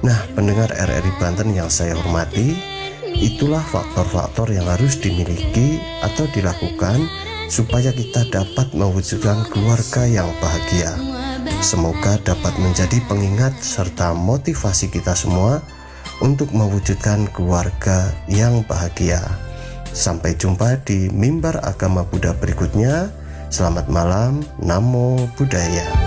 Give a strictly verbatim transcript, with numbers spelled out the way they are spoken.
Nah, pendengar R R I Banten yang saya hormati, itulah faktor-faktor yang harus dimiliki atau dilakukan supaya kita dapat mewujudkan keluarga yang bahagia. Semoga dapat menjadi pengingat serta motivasi kita semua untuk mewujudkan keluarga yang bahagia. Sampai jumpa di mimbar agama Buddha berikutnya. Selamat malam, Namo Buddhaya.